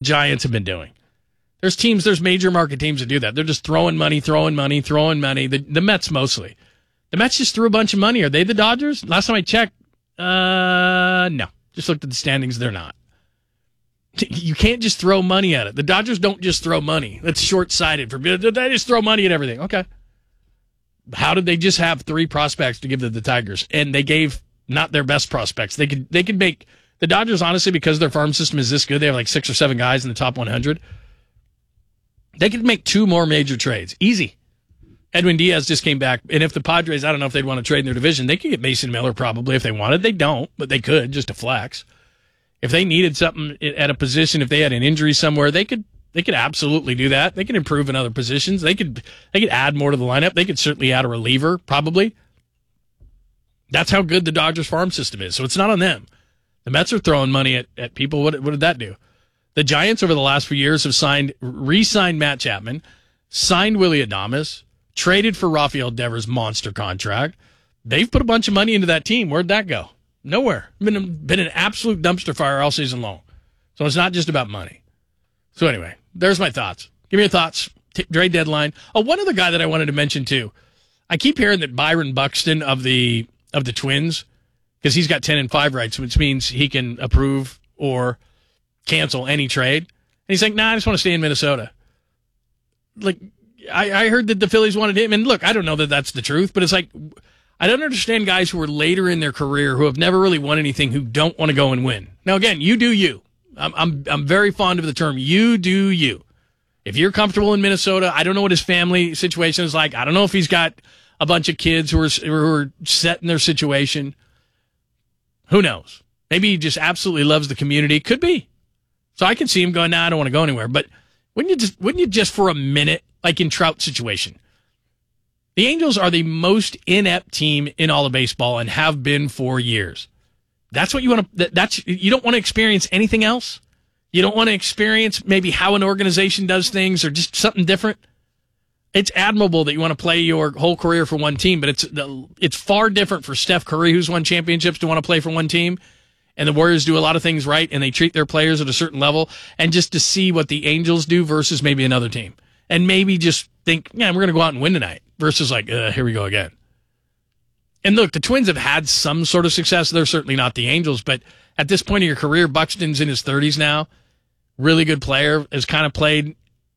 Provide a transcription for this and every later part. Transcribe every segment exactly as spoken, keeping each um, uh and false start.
Giants have been doing. There's teams, there's major market teams that do that. They're just throwing money, throwing money, throwing money. The, the Mets mostly. The Mets just threw a bunch of money. Are they the Dodgers? Last time I checked, uh, no. Just looked at the standings. They're not. You can't just throw money at it. The Dodgers don't just throw money. That's short-sighted. For They just throw money at everything. Okay. How did they just have three prospects to give to the Tigers? And they gave not their best prospects. They could they could make the Dodgers, honestly, because their farm system is this good, they have like six or seven guys in the top one hundred. They could make two more major trades. Easy. Edwin Diaz just came back. And if the Padres, I don't know if they'd want to trade in their division, they could get Mason Miller probably if they wanted. They don't, but they could just to flex. If they needed something at a position, if they had an injury somewhere, they could they could absolutely do that. They could improve in other positions. They could they could add more to the lineup. They could certainly add a reliever, probably. That's how good the Dodgers farm system is. So it's not on them. The Mets are throwing money at, at people. What, what did that do? The Giants over the last few years have signed, re-signed Matt Chapman, signed Willy Adames, traded for Rafael Devers' monster contract. They've put a bunch of money into that team. Where'd that go? Nowhere. Been, been an absolute dumpster fire all season long. So it's not just about money. So anyway, there's my thoughts. Give me your thoughts. T- trade deadline. Oh, one other guy that I wanted to mention too. I keep hearing that Byron Buxton of the of the Twins, because he's got ten and five rights, which means he can approve or cancel any trade. And he's like, nah, I just want to stay in Minnesota. Like, I, I heard that the Phillies wanted him. And look, I don't know that that's the truth, but it's like, I don't understand guys who are later in their career who have never really won anything who don't want to go and win. Now, again, you do you. I'm, I'm, I'm very fond of the term, you do you. If you're comfortable in Minnesota, I don't know what his family situation is like. I don't know if he's got a bunch of kids who are, who are set in their situation. Who knows? Maybe he just absolutely loves the community. Could be. So I can see him going, nah, I don't want to go anywhere. But wouldn't you just, wouldn't you just for a minute, like in Trout's situation, the Angels are the most inept team in all of baseball and have been for years. That's what you want to, that's, you don't want to experience anything else. You don't want to experience maybe how an organization does things or just something different. It's admirable that you want to play your whole career for one team, but it's it's far different for Steph Curry, who's won championships, to want to play for one team. And the Warriors do a lot of things right, and they treat their players at a certain level. And just to see what the Angels do versus maybe another team. And maybe just think, yeah, we're going to go out and win tonight. Versus like, uh, here we go again. And look, the Twins have had some sort of success. They're certainly not the Angels, but at this point of your career, Buxton's in his thirties now. Really good player, has kind of played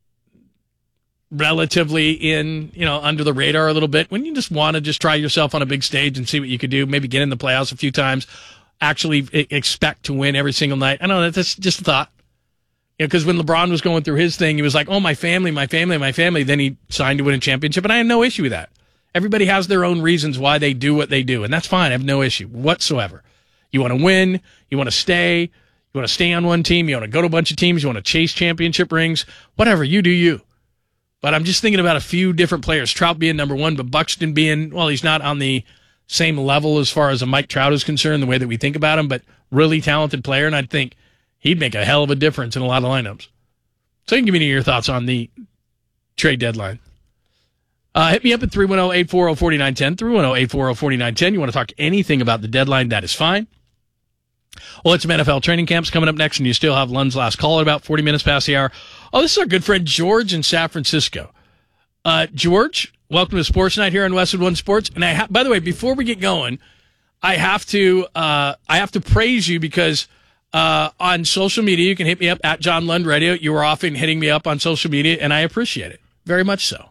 relatively in, you know, under the radar a little bit. When you just want to just try yourself on a big stage and see what you could do, maybe get in the playoffs a few times, actually expect to win every single night. I don't know, that's just a thought. You know, because when LeBron was going through his thing, he was like, oh, my family, my family, my family. Then he signed to win a championship, and I have no issue with that. Everybody has their own reasons why they do what they do, and that's fine. I have no issue whatsoever. You want to win, you want to stay, you want to stay on one team, you want to go to a bunch of teams, you want to chase championship rings, whatever, you do you. But I'm just thinking about a few different players, Trout being number one, but Buxton being, well, he's not on the same level as far as a Mike Trout is concerned, the way that we think about him, but really talented player, and I'd think he'd make a hell of a difference in a lot of lineups. So you can give me your thoughts on the trade deadline. Uh, hit me up at three one zero, eight four zero, four nine one zero, three one zero, eight four zero, four nine one zero. You want to talk anything about the deadline, that is fine. Well, it's some N F L training camps coming up next, and you still have Lund's last call at about forty minutes past the hour. Oh, this is our good friend George in San Francisco. Uh, George, welcome to Sports Night here on Westwood One Sports. And I, ha- by the way, before we get going, I have to, uh, I have to praise you because uh, on social media, you can hit me up at John Lund Radio. You are often hitting me up on social media, and I appreciate it very much so.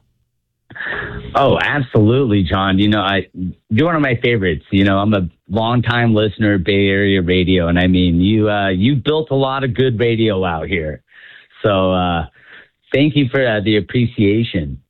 Oh, absolutely, John. You know, I you're one of my favorites. You know, I'm a longtime listener of Bay Area radio, and I mean, you uh, you built a lot of good radio out here. So, uh, thank you for uh, the appreciation.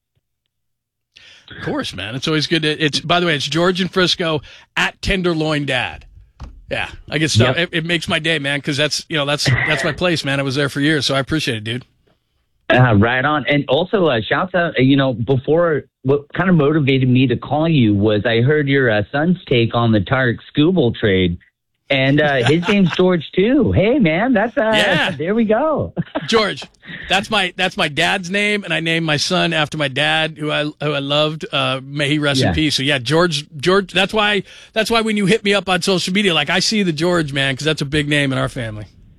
Of course, man. It's always good. To, it's by the way, it's George and Frisco at Tenderloin Dad. Yeah, I get stuff. Yep. It, it makes my day, man, because that's you know that's that's my place, man. I was there for years, so I appreciate it, dude. Uh, right on. And also, uh, shouts out, you know, before, what kind of motivated me to call you was I heard your uh, son's take on the Tarek Skubal trade, and uh, his name's George, too. Hey, man, that's, uh, yeah. There we go. George, that's my that's my dad's name, and I named my son after my dad, who I who I loved. Uh, may he rest yeah. in peace. So, yeah, George, George, that's why, that's why when you hit me up on social media, like, I see the George, man, because that's a big name in our family.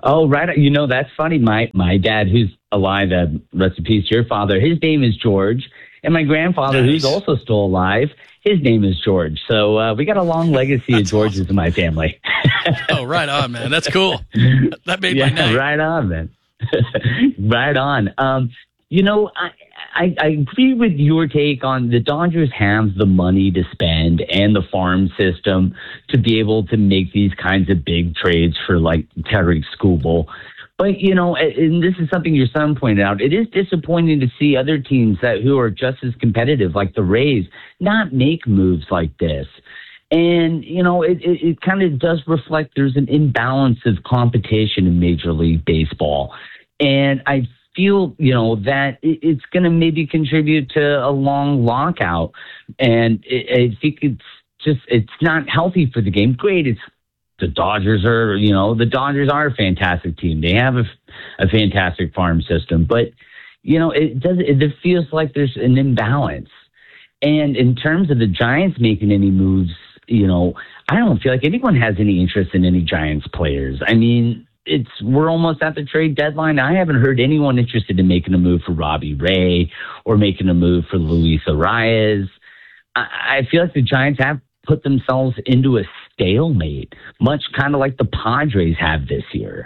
Oh, right. You know, that's funny. My my dad, who's alive, uh, rest in peace to your father, his name is George. And my grandfather, Nice. who's also still alive, his name is George. So uh, we got a long legacy of Georges awesome. in my family. Oh, right on, man. That's cool. That made yeah, my night. Right on, man. Right on. Um, you know, I, I, I agree with your take on the Dodgers have the money to spend and the farm system to be able to make these kinds of big trades for, like, Tarik Skubal. But, you know, and this is something your son pointed out, it is disappointing to see other teams that who are just as competitive, like the Rays, not make moves like this. And, you know, it, it, it kind of does reflect there's an imbalance of competition in Major League Baseball. And I feel, you know, that it, it's going to maybe contribute to a long lockout. And it, I think it's just, it's not healthy for the game. Great, it's the Dodgers are, you know, the Dodgers are a fantastic team. They have a, a fantastic farm system, but, you know, it does, it, it feels like there's an imbalance. And in terms of the Giants making any moves, you know, I don't feel like anyone has any interest in any Giants players. I mean, it's, we're almost at the trade deadline. I haven't heard anyone interested in making a move for Robbie Ray or making a move for Luis Arias. I, I feel like the Giants have put themselves into a stalemate, much kind of like the Padres have this year.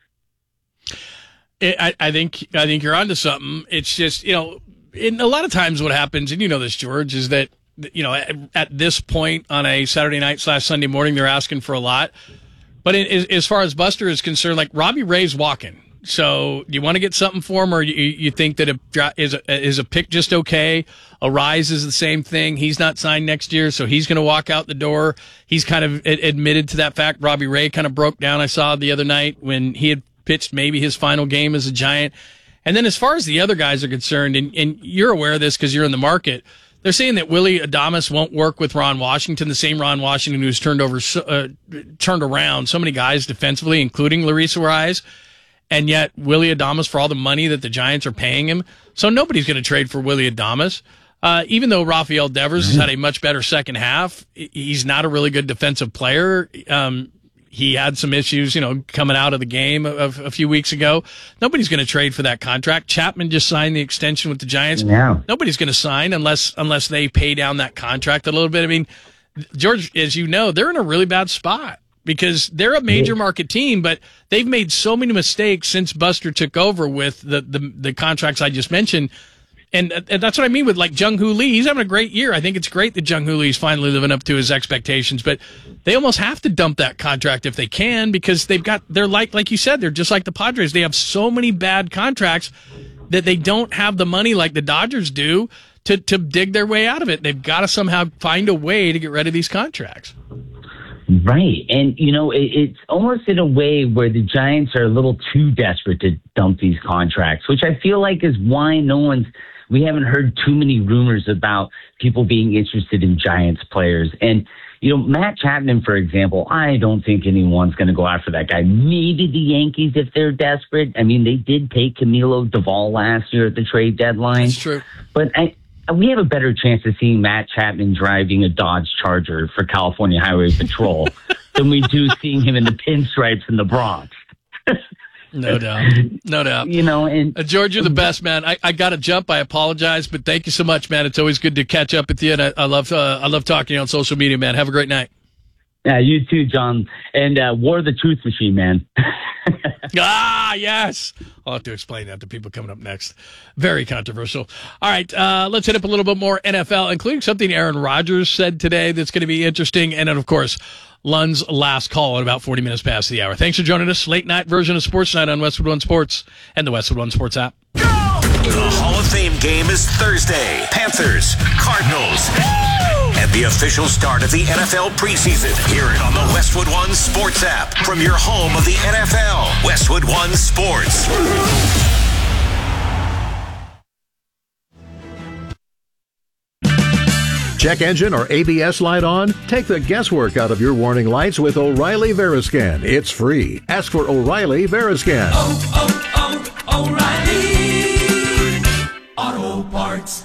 It, I, I think I think you're onto something. It's just, you know, in a lot of times what happens, and you know this, George, is that, you know, at, at this point on a Saturday night slash Sunday morning, they're asking for a lot. But in, as far as Buster is concerned, like Robbie Ray's walking. So do you want to get something for him, or you, you think that a, is, a, is a pick just okay? A Rise is the same thing. He's not signed next year, so he's going to walk out the door. He's kind of admitted to that fact. Robbie Ray kind of broke down, I saw the other night, when he had pitched maybe his final game as a Giant. And then as far as the other guys are concerned, and, and you're aware of this because you're in the market, they're saying that Willie Adames won't work with Ron Washington, the same Ron Washington who's turned over, uh, turned around so many guys defensively, including Luis Arias. And yet Willie Adames, for all the money that the Giants are paying him, so nobody's going to trade for Willie Adames. Uh, even though Rafael Devers has had a much better second half, he's not a really good defensive player. Um, he had some issues, you know, coming out of the game a, a few weeks ago. Nobody's going to trade for that contract. Chapman just signed the extension with the Giants. Yeah. Nobody's going to sign unless unless they pay down that contract a little bit. I mean, George, as you know, they're in a really bad spot because they're a major market team, but they've made so many mistakes since Buster took over with the the, the contracts I just mentioned. And, and that's what I mean with, like, Jung-Hoo Lee. He's having a great year. I think it's great that Jung-Hoo Lee's finally living up to his expectations, but they almost have to dump that contract if they can, because they've got, they're like, like you said, they're just like the Padres. They have so many bad contracts that they don't have the money like the Dodgers do to, to dig their way out of it. They've got to somehow find a way to get rid of these contracts. Right. And, you know, it, it's almost in a way where the Giants are a little too desperate to dump these contracts, which I feel like is why no one's, we haven't heard too many rumors about people being interested in Giants players. And, you know, Matt Chapman, for example, I don't think anyone's going to go after that guy. Maybe the Yankees if they're desperate. I mean, they did take Camilo Doval last year at the trade deadline. That's true. But I, we have a better chance of seeing Matt Chapman driving a Dodge Charger for California Highway Patrol than we do seeing him in the pinstripes in the Bronx. No doubt. No doubt. You know, and uh, George, you're the best, man. I, I got to jump. I apologize, but thank you so much, man. It's always good to catch up with you, and I, I love uh, I love talking to you on social media, man. Have a great night. Yeah, you too, John. And uh, War the Truth Machine, man. Ah, yes. I'll have to explain that to people coming up next. Very controversial. All right, uh, let's hit up a little bit more N F L, including something Aaron Rodgers said today that's going to be interesting, and then, of course, Lund's last call at about forty minutes past the hour. Thanks for joining us. Late night version of Sports Night on Westwood One Sports and the Westwood One Sports app. Go! The Hall of Fame game is Thursday. Panthers, Cardinals, Woo! And the official start of the N F L preseason. Hear it on the Westwood One Sports app from your home of the N F L. Westwood One Sports. Check engine or A B S light on? Take the guesswork out of your warning lights with O'Reilly Veriscan. It's free. Ask for O'Reilly Veriscan. Oh, oh, oh, O'Reilly Auto Parts.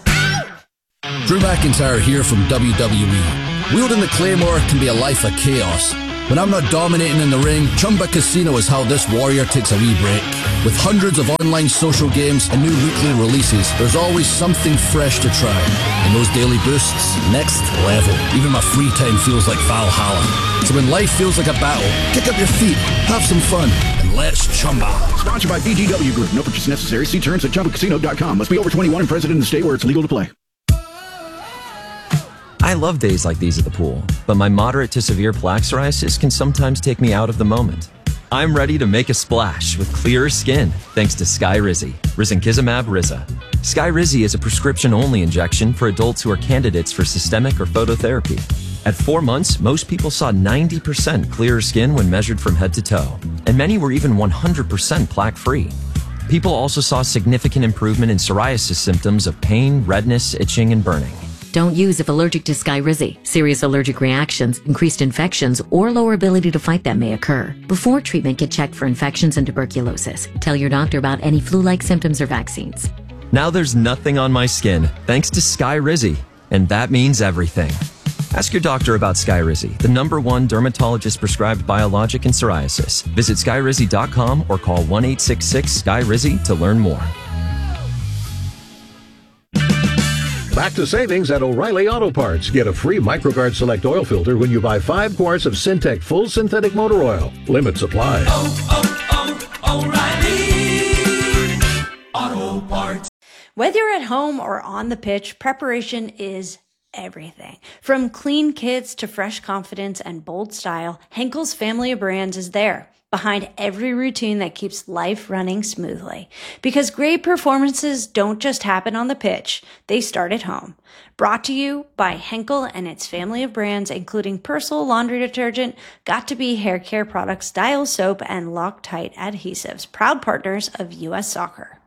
Drew McIntyre here from W W E. Wielding the Claymore can be a life of chaos, When I'm not dominating in the ring, Chumba Casino is how this warrior takes a wee break. With hundreds of online social games and new weekly releases, there's always something fresh to try. And those daily boosts, next level. Even my free time feels like Valhalla. So when life feels like a battle, kick up your feet, have some fun, and let's Chumba. Sponsored by B G W Group. No purchase necessary. See terms at Chumba Casino dot com. Must be over twenty-one and present in the state where it's legal to play. I love days like these at the pool, but my moderate to severe plaque psoriasis can sometimes take me out of the moment. I'm ready to make a splash with clearer skin thanks to Skyrizi, risankizumab Riza. Skyrizi is a prescription-only injection for adults who are candidates for systemic or phototherapy. At four months, most people saw ninety percent clearer skin when measured from head to toe, and many were even one hundred percent plaque-free. People also saw significant improvement in psoriasis symptoms of pain, redness, itching, and burning. Don't use if allergic to Skyrizi. Serious allergic reactions, increased infections, or lower ability to fight them may occur. Before treatment, get checked for infections and tuberculosis. Tell your doctor about any flu-like symptoms or vaccines. Now there's nothing on my skin thanks to Skyrizi, and that means everything. Ask your doctor about Skyrizi, the number one dermatologist-prescribed biologic in psoriasis. Visit skyrizi dot com or call one eight six six Sky Rizi to learn more. Back to savings at O'Reilly Auto Parts. Get a free MicroGuard Select oil filter when you buy five quarts of Syntec Full Synthetic Motor Oil. Limit supply. Oh, oh, oh, O'Reilly Auto Parts. Whether you're at home or on the pitch, preparation is everything. From clean kits to fresh confidence and bold style, Henkel's family of brands is there, behind every routine that keeps life running smoothly. Because great performances don't just happen on the pitch, they start at home. Brought to you by Henkel and its family of brands, including Persil laundry detergent, Got2b hair care products, Dial soap, and Loctite adhesives, proud partners of U S Soccer.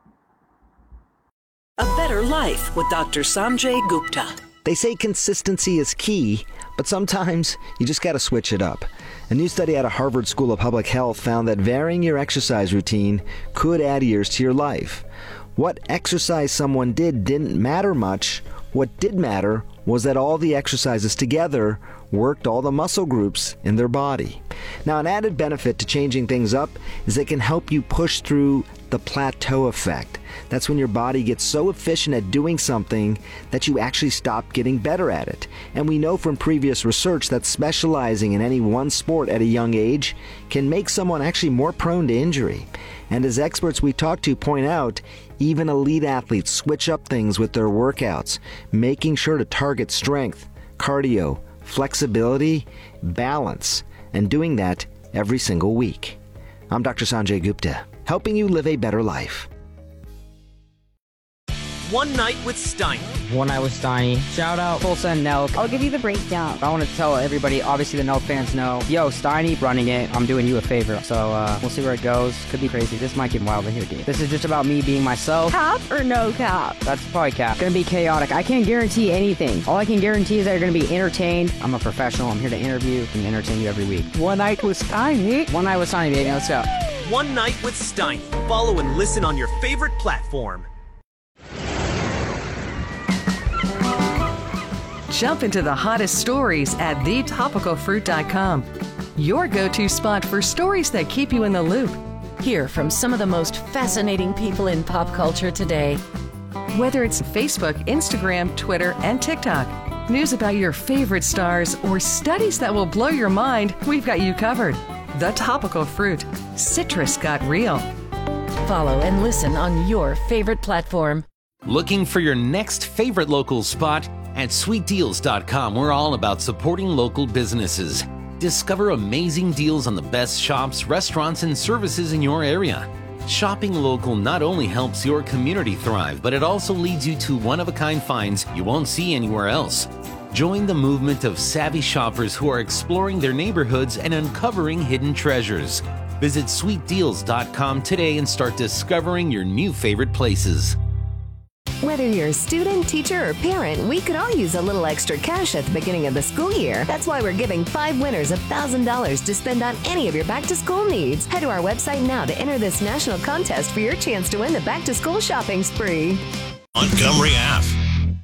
A better life with Doctor Sanjay Gupta. They say consistency is key, but sometimes you just got to switch it up. A new study out of Harvard School of Public Health found that varying your exercise routine could add years to your life. What exercise someone did didn't matter much. What did matter was that all the exercises together worked all the muscle groups in their body. Now, an added benefit to changing things up is it can help you push through the plateau effect. That's when your body gets so efficient at doing something that you actually stop getting better at it. And we know from previous research that specializing in any one sport at a young age can make someone actually more prone to injury. And as experts we talk to point out, even elite athletes switch up things with their workouts, making sure to target strength, cardio, flexibility, balance, and doing that every single week. I'm Doctor Sanjay Gupta, helping you live a better life. One Night with Steiny. One Night with Steiny. Shout out Tulsa and Nelk. I'll give you the breakdown. I want to tell everybody, obviously the Nelk fans know, yo, Steiny running it, I'm doing you a favor. So uh, we'll see where it goes. Could be crazy. This might get wild in here, dude. This is just about me being myself. Cap or no cap? That's probably cap. Gonna be chaotic. I can't guarantee anything. All I can guarantee is that you're gonna be entertained. I'm a professional. I'm here to interview and entertain you every week. One Night with Steiny. One Night with Steiny, baby. Let's go. One Night with Steiny. Follow and listen on your favorite platform. Jump into the hottest stories at the topical fruit dot com. Your go-to spot for stories that keep you in the loop. Hear from some of the most fascinating people in pop culture today. Whether it's Facebook, Instagram, Twitter, and TikTok, news about your favorite stars, or studies that will blow your mind, we've got you covered. The Topical Fruit. Citrus got real. Follow and listen on your favorite platform. Looking for your next favorite local spot? At sweet deals dot com, we're all about supporting local businesses. Discover amazing deals on the best shops, restaurants, and services in your area. Shopping local not only helps your community thrive, but it also leads you to one-of-a-kind finds you won't see anywhere else. Join the movement of savvy shoppers who are exploring their neighborhoods and uncovering hidden treasures. Visit sweet deals dot com today and start discovering your new favorite places. Whether you're a student, teacher, or parent, we could all use a little extra cash at the beginning of the school year. That's why we're giving five winners one thousand dollars to spend on any of your back-to-school needs. Head to our website now to enter this national contest for your chance to win the back-to-school shopping spree. Montgomery App.